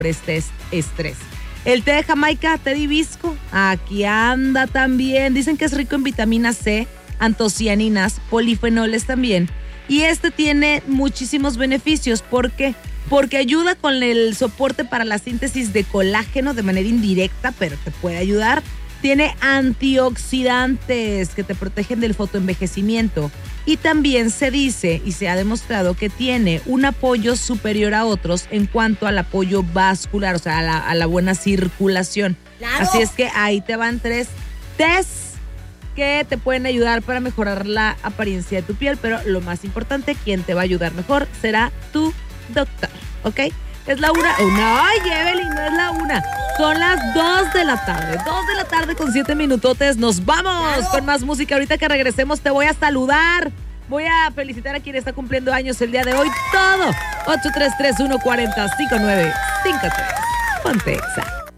este estrés. El té de Jamaica, té de hibisco, aquí anda también. Dicen que es rico en vitamina C, antocianinas, polifenoles también. Y este tiene muchísimos beneficios. ¿Por qué? Porque ayuda con el soporte para la síntesis de colágeno de manera indirecta, pero te puede ayudar. Tiene antioxidantes que te protegen del fotoenvejecimiento. Y también se dice y se ha demostrado que tiene un apoyo superior a otros en cuanto al apoyo vascular, o sea, a la buena circulación. ¡Claro! Así es que ahí te van 3 tests que te pueden ayudar para mejorar la apariencia de tu piel, pero lo más importante, quien te va a ayudar mejor será tu doctor, ¿ok? Es la 1. ¡Ay, Evelyn, no es la 1! Son las 2 de la tarde. 2 de la tarde con 7 minutotes. Nos vamos con más música. Ahorita que regresemos te voy a saludar. Voy a felicitar a quien está cumpliendo años el día de hoy. Todo. 833-140-5953. Ponte Exa.